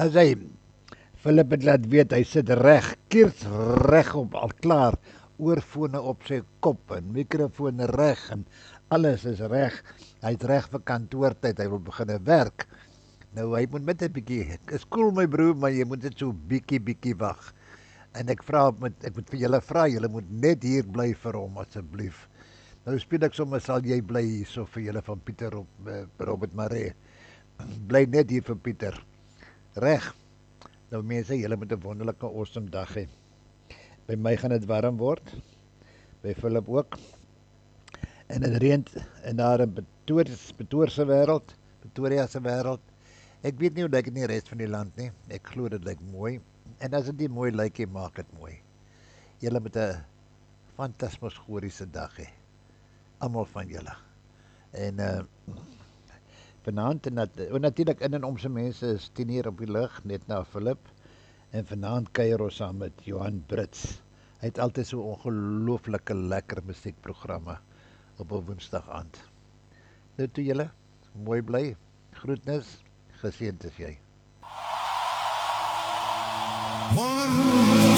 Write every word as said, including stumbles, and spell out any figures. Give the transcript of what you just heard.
as hy Philip het laat weet, hy sit reg, kiers reg op, al klaar, oorfone op sy kop en mikrofone reg en alles is reg. Hy's reg vir kantoortyd, hy wil begin werk. Nou hy moet met 'n bietjie, is cool my broer, maar jy moet net so bietjie bietjie wag. En ek vra met ek moet vir julle vra, julle moet net hier bly vir hom asseblief. Nou speel ek sommer sal jy bly hierso vir julle van Pieter op uh, Robert Maree. Bly net hier vir Pieter. Reg. Nou mense, julle moet 'n wonderlike awesome dag hê. By my gaan dit warm word. By Philip ook. En dit reën in daar in Pretoria, Pretoria se wêreld, Pretoria se wêreld. Ek weet nie hoe lyk dit in die res van die land nie. Ek glo dit lyk mooi. En as dit nie mooi lyk nie, maak dit mooi. Julle met 'n fantasmosferiese dag hê. Almal van julle. En uh vanaand en nat, natuurlik in en om se mense is tien uur op die lug net na Philip. En vanaand kuier ons saam met Johan Brits. Hy het altyd so ongelooflike lekker musiekprogramme op 'n Woensdag aand. Nou toe julle, mooi bly. Groetnis, geseënd is jy. One